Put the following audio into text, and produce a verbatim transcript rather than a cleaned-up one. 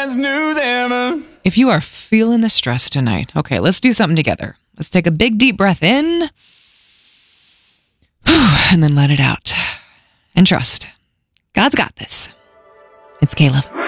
always knew them. If you are feeling the stress tonight, okay, let's do something together. Let's take a big deep breath in and then let it out. And trust. God's got this. It's Caleb.